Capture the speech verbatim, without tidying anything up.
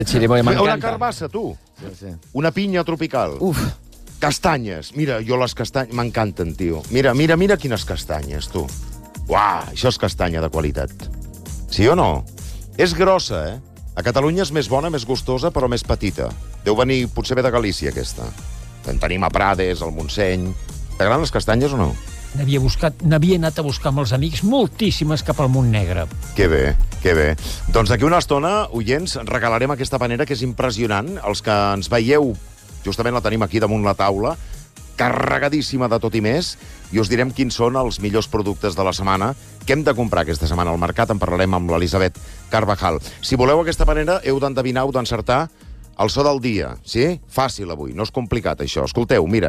Una carbassa, tu. Sí, sí. Una pinya tropical. Uf. Castanyes. Mira, jo les castanyes... M'encanten, tio. Mira, mira, mira quines castanyes, tu. Uah, això és castanya de qualitat. Sí o no? És grossa, eh? A Catalunya és més bona, més gustosa, però més petita. Deu venir, potser ve de Galícia, aquesta. En tenim a Prades, al Montseny... T'agraden les castanyes o no? N'havia buscat, n'havia anat a buscar amb els amics moltíssimes cap al Montnegre. Que bé, que bé. Doncs d'aquí una estona, oients, regalarem aquesta panera que és impressionant. Els que ens veieu, justament la tenim aquí damunt la taula, carregadíssima de tot i més, i us direm quins són els millors productes de la setmana que hem de comprar aquesta setmana al mercat. En parlarem amb l'Elisabet Carvajal. Si voleu aquesta panera, heu d'endevinar, heu d'encertar el so del dia, sí? Fàcil avui, no és complicat això. Escolteu, mira,